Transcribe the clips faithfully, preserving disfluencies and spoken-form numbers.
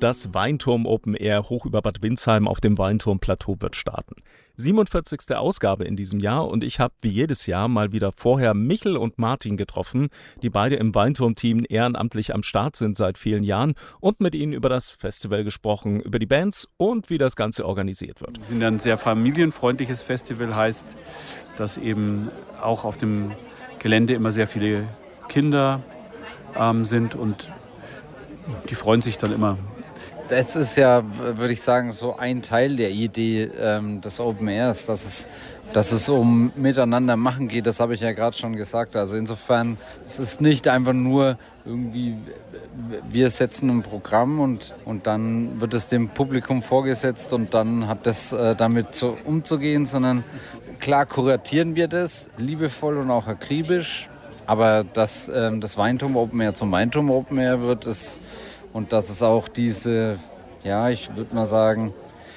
Das Weinturm Open Air hoch über Bad Windsheim auf dem Weinturmplateau wird starten. siebenundvierzigste Ausgabe in diesem Jahr und ich habe wie jedes Jahr mal wieder vorher Michel und Martin getroffen, die beide im Weinturm-Team ehrenamtlich am Start sind seit vielen Jahren und mit ihnen über das Festival gesprochen, über die Bands und wie das Ganze organisiert wird. Wir sind ein sehr familienfreundliches Festival, heißt, dass eben auch auf dem Gelände immer sehr viele Kinder ähm, sind und die freuen sich dann immer. Das ist ja, würde ich sagen, so ein Teil der Idee ähm, des Open Airs, dass es, dass es um Miteinander machen geht. Das habe ich ja gerade schon gesagt. Also insofern, es ist nicht einfach nur irgendwie, wir setzen ein Programm und, und dann wird es dem Publikum vorgesetzt und dann hat das äh, damit so umzugehen, sondern klar kuratieren wir das, liebevoll und auch akribisch. Aber dass ähm, das Weinturm Open Air zum Weinturm Open Air wird, ist und dass es auch diese, ja, ich würde mal sagen,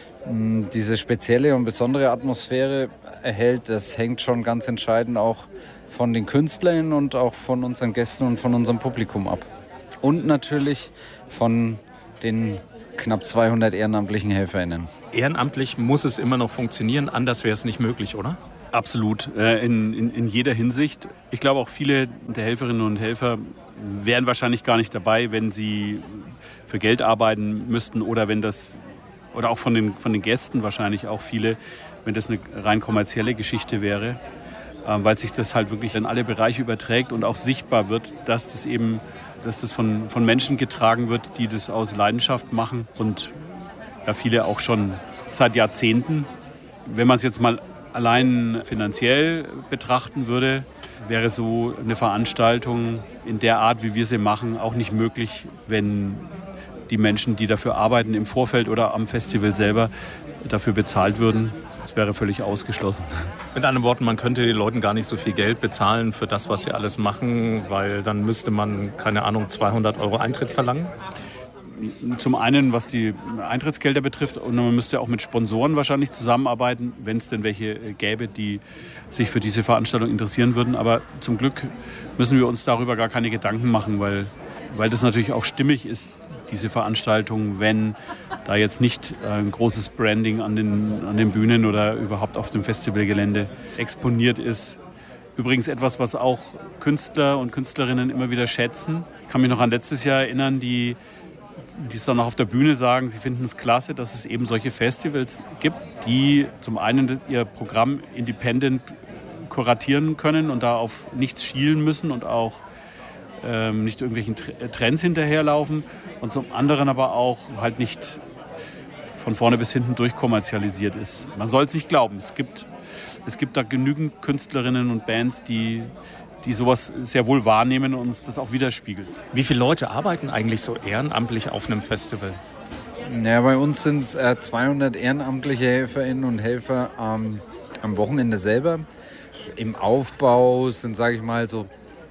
diese spezielle und besondere Atmosphäre erhält, das hängt schon ganz entscheidend auch von den Künstlern und auch von unseren Gästen und von unserem Publikum ab. Und natürlich von den knapp zweihundert ehrenamtlichen HelferInnen. Ehrenamtlich muss es immer noch funktionieren, anders wäre es nicht möglich, oder? Absolut, äh, in, in, in jeder Hinsicht. Ich glaube auch viele der Helferinnen und Helfer wären wahrscheinlich gar nicht dabei, wenn sie für Geld arbeiten müssten oder wenn das, oder auch von den, von den Gästen wahrscheinlich auch viele, wenn das eine rein kommerzielle Geschichte wäre, äh, weil sich das halt wirklich in alle Bereiche überträgt und auch sichtbar wird, dass das eben, dass das von, von Menschen getragen wird, die das aus Leidenschaft machen und ja, viele auch schon seit Jahrzehnten. Wenn man es jetzt mal allein finanziell betrachten würde, wäre so eine Veranstaltung in der Art, wie wir sie machen, auch nicht möglich, wenn die Menschen, die dafür arbeiten, im Vorfeld oder am Festival selber dafür bezahlt würden. Das wäre völlig ausgeschlossen. Mit anderen Worten, man könnte den Leuten gar nicht so viel Geld bezahlen für das, was sie alles machen, weil dann müsste man, keine Ahnung, zweihundert Euro Eintritt verlangen. Zum einen, was die Eintrittsgelder betrifft, und man müsste auch mit Sponsoren wahrscheinlich zusammenarbeiten, wenn es denn welche gäbe, die sich für diese Veranstaltung interessieren würden. Aber zum Glück müssen wir uns darüber gar keine Gedanken machen, weil, weil das natürlich auch stimmig ist, diese Veranstaltung, wenn da jetzt nicht ein großes Branding an den, an den Bühnen oder überhaupt auf dem Festivalgelände exponiert ist. Übrigens etwas, was auch Künstler und Künstlerinnen immer wieder schätzen. Ich kann mich noch an letztes Jahr erinnern, die die es dann auch auf der Bühne sagen, sie finden es klasse, dass es eben solche Festivals gibt, die zum einen ihr Programm independent kuratieren können und da auf nichts schielen müssen und auch ähm, nicht irgendwelchen Trends hinterherlaufen und zum anderen aber auch halt nicht von vorne bis hinten durchkommerzialisiert ist. Man soll es nicht glauben, es gibt, es gibt da genügend Künstlerinnen und Bands, die die sowas sehr wohl wahrnehmen und uns das auch widerspiegelt. Wie viele Leute arbeiten eigentlich so ehrenamtlich auf einem Festival? Ja, bei uns sind es äh, zweihundert ehrenamtliche Helferinnen und Helfer ähm, am Wochenende selber. Im Aufbau sind, sage ich mal, so,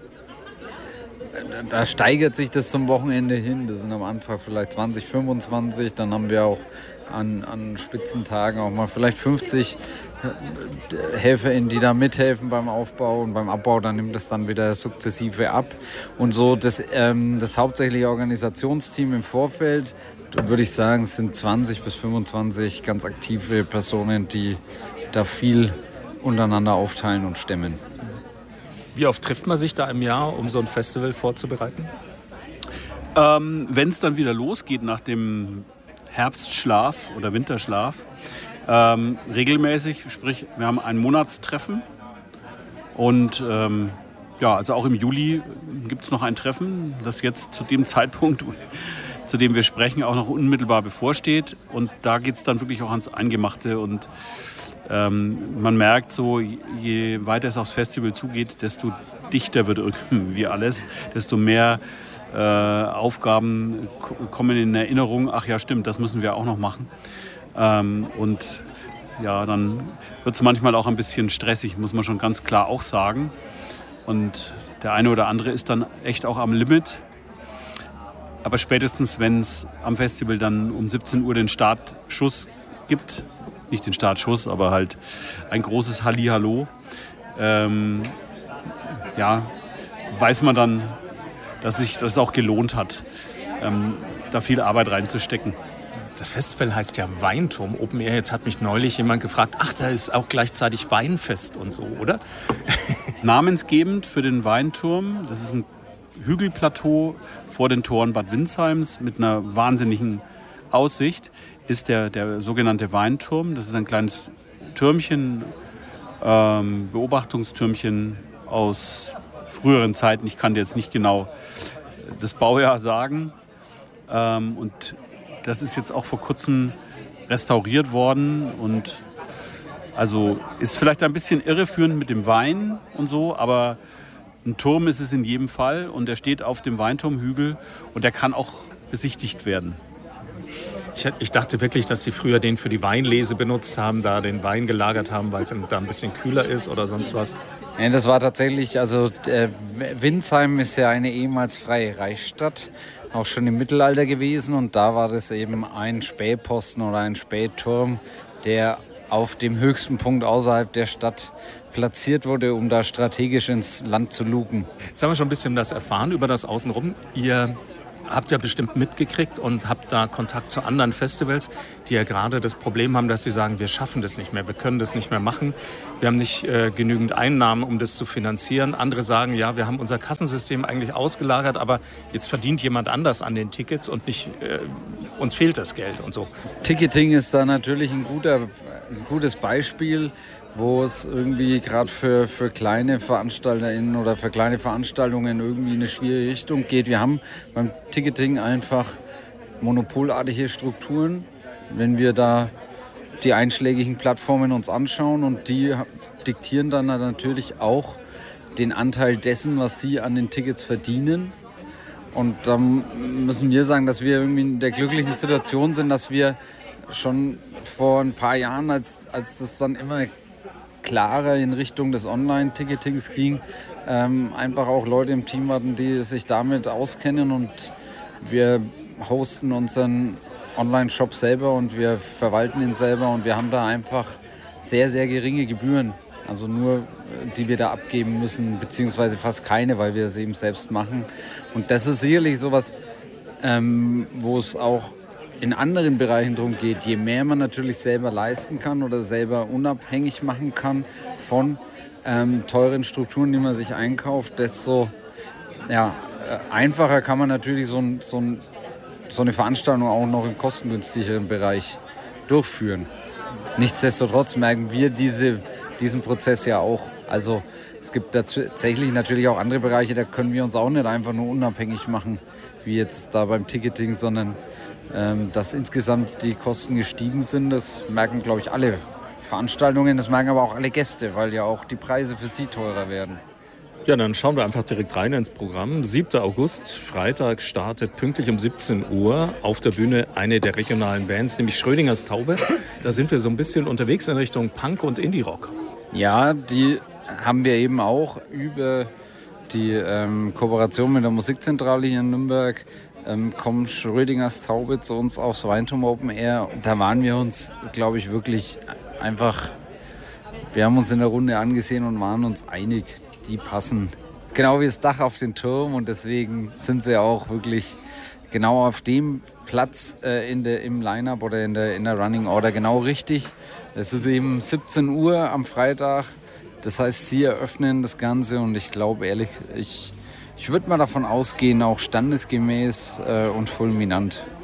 da, da steigert sich das zum Wochenende hin. Das sind am Anfang vielleicht zwanzig, fünfundzwanzig, dann haben wir auch an, an Spitzentagen auch mal vielleicht fünfzig HelferInnen, die da mithelfen beim Aufbau und beim Abbau, dann nimmt das dann wieder sukzessive ab. Und so das, ähm, das hauptsächliche Organisationsteam im Vorfeld, würde ich sagen, es sind zwanzig bis fünfundzwanzig ganz aktive Personen, die da viel untereinander aufteilen und stemmen. Wie oft trifft man sich da im Jahr, um so ein Festival vorzubereiten? Ähm, wenn es dann wieder losgeht nach dem Herbstschlaf oder Winterschlaf, ähm, regelmäßig, sprich wir haben ein Monatstreffen und ähm, ja, also auch im Juli gibt es noch ein Treffen, das jetzt zu dem Zeitpunkt, zu dem wir sprechen, auch noch unmittelbar bevorsteht und da geht es dann wirklich auch ans Eingemachte und ähm, man merkt so, je weiter es aufs Festival zugeht, desto dichter wird irgendwie alles, desto mehr Äh, Aufgaben k- kommen in Erinnerung, ach ja stimmt, das müssen wir auch noch machen. Ähm, und ja, dann wird es manchmal auch ein bisschen stressig, muss man schon ganz klar auch sagen. Und der eine oder andere ist dann echt auch am Limit. Aber spätestens, wenn es am Festival dann um siebzehn Uhr den Startschuss gibt, nicht den Startschuss, aber halt ein großes Hallihallo, ähm, ja, weiß man dann, dass sich das auch gelohnt hat. ähm, da viel Arbeit reinzustecken. Das Festival heißt ja Weinturm Open Air. Jetzt hat mich neulich jemand gefragt, ach, da ist auch gleichzeitig Weinfest und so, oder? Namensgebend für den Weinturm, das ist ein Hügelplateau vor den Toren Bad Windsheims mit einer wahnsinnigen Aussicht, ist der, der sogenannte Weinturm. Das ist ein kleines Türmchen, ähm, Beobachtungstürmchen aus früheren Zeiten. Ich kann dir jetzt nicht genau das Baujahr sagen. Ähm, und das ist jetzt auch vor kurzem restauriert worden und also ist vielleicht ein bisschen irreführend mit dem Wein und so, aber ein Turm ist es in jedem Fall und der steht auf dem Weinturmhügel und der kann auch besichtigt werden. Ich, ich dachte wirklich, dass sie früher den für die Weinlese benutzt haben, da den Wein gelagert haben, weil es da ein bisschen kühler ist oder sonst was. Ja, das war tatsächlich, also äh, Windsheim ist ja eine ehemals freie Reichsstadt, auch schon im Mittelalter gewesen und da war das eben ein Spähposten oder ein Spähturm, der auf dem höchsten Punkt außerhalb der Stadt platziert wurde, um da strategisch ins Land zu lugen. Jetzt haben wir schon ein bisschen was erfahren über das Außenrum. Ihr habt ja bestimmt mitgekriegt und habt da Kontakt zu anderen Festivals, die ja gerade das Problem haben, dass sie sagen, wir schaffen das nicht mehr, wir können das nicht mehr machen. Wir haben nicht äh, genügend Einnahmen, um das zu finanzieren. Andere sagen, ja, wir haben unser Kassensystem eigentlich ausgelagert, aber jetzt verdient jemand anders an den Tickets und nicht, äh, uns fehlt das Geld und so. Ticketing ist da natürlich ein, guter, ein gutes Beispiel, wo es irgendwie gerade für, für kleine VeranstalterInnen oder für kleine Veranstaltungen irgendwie in eine schwierige Richtung geht. Wir haben beim Ticketing einfach monopolartige Strukturen. Wenn wir da die einschlägigen Plattformen uns anschauen und die diktieren dann natürlich auch den Anteil dessen, was sie an den Tickets verdienen. Und dann müssen wir sagen, dass wir irgendwie in der glücklichen Situation sind, dass wir schon vor ein paar Jahren, als, als das dann immer klarer in Richtung des Online-Ticketings ging, ähm, einfach auch Leute im Team hatten, die sich damit auskennen und wir hosten unseren Online-Shop selber und wir verwalten ihn selber und wir haben da einfach sehr, sehr geringe Gebühren, also nur, die wir da abgeben müssen, beziehungsweise fast keine, weil wir es eben selbst machen. Und das ist sicherlich sowas, ähm, wo es auch in anderen Bereichen darum geht, je mehr man natürlich selber leisten kann oder selber unabhängig machen kann von ähm, teuren Strukturen, die man sich einkauft, desto ja, äh, einfacher kann man natürlich so, ein, so, ein, so eine Veranstaltung auch noch im kostengünstigeren Bereich durchführen. Nichtsdestotrotz merken wir diese, diesen Prozess ja auch. Also es gibt tatsächlich natürlich auch andere Bereiche, da können wir uns auch nicht einfach nur unabhängig machen, wie jetzt da beim Ticketing, sondern ähm, dass insgesamt die Kosten gestiegen sind, das merken, glaube ich, alle Veranstaltungen, das merken aber auch alle Gäste, weil ja auch die Preise für sie teurer werden. Ja, dann schauen wir einfach direkt rein ins Programm. siebter August, Freitag, startet pünktlich um siebzehn Uhr auf der Bühne eine der regionalen Bands, nämlich Schrödingers Taube. Da sind wir so ein bisschen unterwegs in Richtung Punk und Indie-Rock. Ja, die haben wir eben auch über die ähm, Kooperation mit der Musikzentrale hier in Nürnberg. Ähm, kommt Schrödingers Taube zu uns aufs Weinturm Open Air. Da waren wir uns, glaube ich, wirklich einfach, wir haben uns in der Runde angesehen und waren uns einig, die passen genau wie das Dach auf den Turm und deswegen sind sie auch wirklich genau auf dem Platz äh, in der, im Line-Up oder in der, in der Running Order genau richtig. Es ist eben siebzehn Uhr am Freitag, das heißt, sie eröffnen das Ganze und ich glaube ehrlich, ich Ich würde mal davon ausgehen, auch standesgemäß äh, und fulminant.